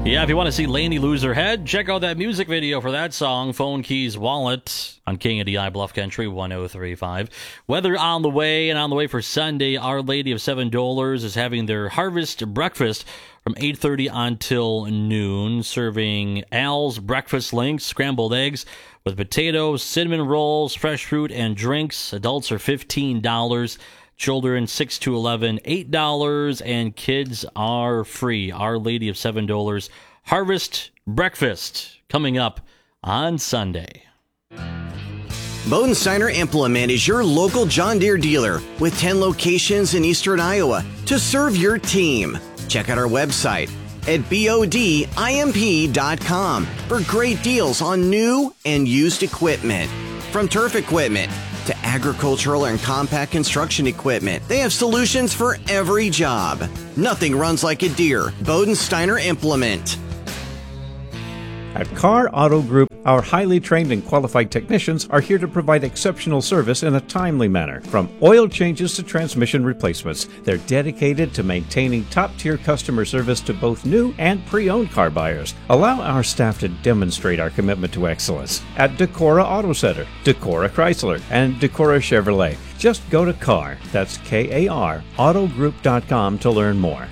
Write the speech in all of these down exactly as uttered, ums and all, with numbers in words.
Yeah, if you want to see Lainey lose her head, check out that music video for that song, Phone Keys Wallet, on K N D I Bluff Country one oh three point five. Weather on the way, and on the way for Sunday, Our Lady of Seven Dolors is having their harvest breakfast from eight thirty until noon, serving Al's Breakfast Links, scrambled eggs with potatoes, cinnamon rolls, fresh fruit, and drinks. Adults are fifteen dollars. Children six to eleven, eight dollars, and kids are free. Our Lady of Seven Dolors Harvest Breakfast coming up on Sunday. Bodensteiner Implement is your local John Deere dealer with ten locations in eastern Iowa to serve your team. Check out our website at B O D I M P dot com for great deals on new and used equipment. From turf equipment to agricultural and compact construction equipment, they have solutions for every job. Nothing runs like a Deere. Bodensteiner Implement. At Carr Auto Group, our highly trained and qualified technicians are here to provide exceptional service in a timely manner. From oil changes to transmission replacements, they're dedicated to maintaining top-tier customer service to both new and pre-owned car buyers. Allow our staff to demonstrate our commitment to excellence at Decorah Auto Center, Decorah Chrysler, and Decorah Chevrolet. Just go to Carr, that's K A R, autogroup dot com to learn more.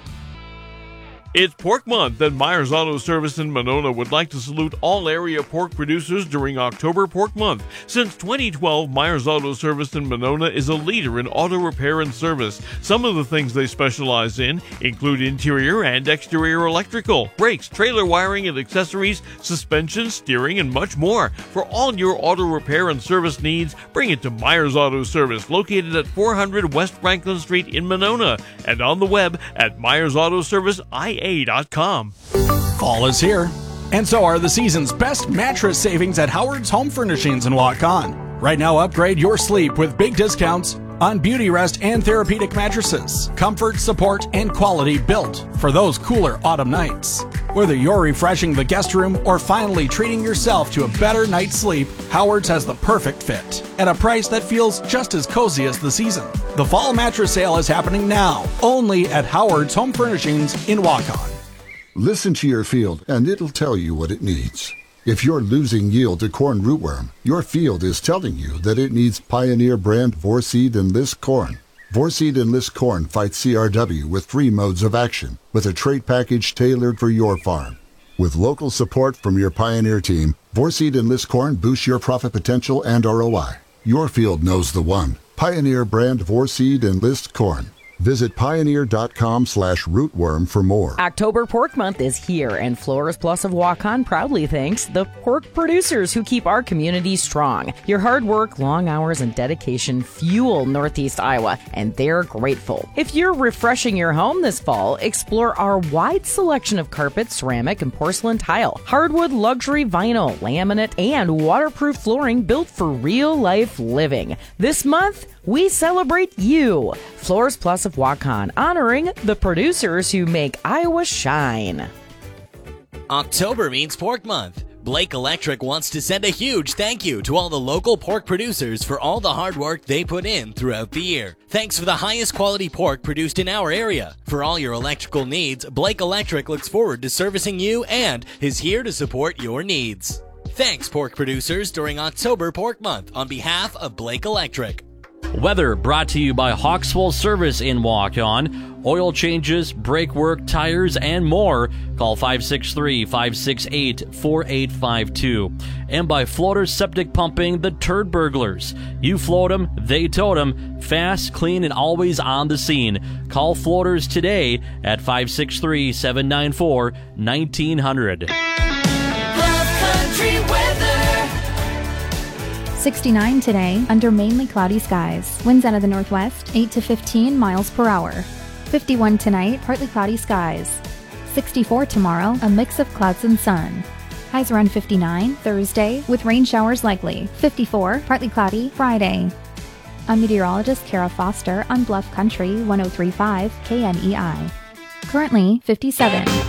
It's Pork Month, and Myers Auto Service in Monona would like to salute all area pork producers during October Pork Month. Since twenty twelve, Myers Auto Service in Monona is a leader in auto repair and service. Some of the things they specialize in include interior and exterior electrical, brakes, trailer wiring and accessories, suspension, steering, and much more. For all your auto repair and service needs, bring it to Myers Auto Service, located at four hundred West Franklin Street in Monona, and on the web at myers auto service I A dot com. Fall is here, and so are the season's best mattress savings at Howard's Home Furnishings in Waukon. Right now, upgrade your sleep with big discounts on Beauty Rest and therapeutic mattresses. Comfort, support, and quality built for those cooler autumn nights. Whether you're refreshing the guest room or finally treating yourself to a better night's sleep, Howard's has the perfect fit at a price that feels just as cozy as the season. The fall mattress sale is happening now, only at Howard's Home Furnishings in Waukon. Listen to your field and it'll tell you what it needs. If you're losing yield to corn rootworm, your field is telling you that it needs Pioneer brand Vorseed Enlist corn. Vorseed Enlist corn fights C R W with three modes of action, with a trait package tailored for your farm. With local support from your Pioneer team, Vorseed Enlist corn boosts your profit potential and R O I. Your field knows the one. Pioneer brand Vorseed Enlist corn. Visit pioneer.com slash rootworm for more. October Pork Month is here, and Flores Plus of Waukon proudly thanks the pork producers who keep our community strong. Your hard work, long hours, and dedication fuel Northeast Iowa, and they're grateful. If you're refreshing your home this fall, explore our wide selection of carpet, ceramic, and porcelain tile, hardwood, luxury vinyl, laminate, and waterproof flooring built for real-life living. This month, we celebrate you. Floors Plus of Waukon, honoring the producers who make Iowa shine. October means Pork Month. Blake Electric wants to send a huge thank you to all the local pork producers for all the hard work they put in throughout the year. Thanks for the highest quality pork produced in our area. For all your electrical needs, Blake Electric looks forward to servicing you and is here to support your needs. Thanks, pork producers, during October Pork Month on behalf of Blake Electric. Weather brought to you by Hawkswell Service in Waukon. Oil changes, brake work, tires, and more. Call five six three, five six eight, four eight five two. And by Floater Septic Pumping, the Turd Burglars. You float them, they tote them. Fast, clean, and always on the scene. Call Floaters today at five six three, seven nine four, one nine zero zero. Bluff Country weather. sixty-nine today, under mainly cloudy skies. Winds out of the northwest, eight to fifteen miles per hour. fifty-one tonight, partly cloudy skies. sixty-four tomorrow, a mix of clouds and sun. Highs around fifty-nine, Thursday, with rain showers likely. fifty-four, partly cloudy, Friday. I'm meteorologist Kara Foster on Bluff Country one oh three point five K N E I. Currently, fifty-seven.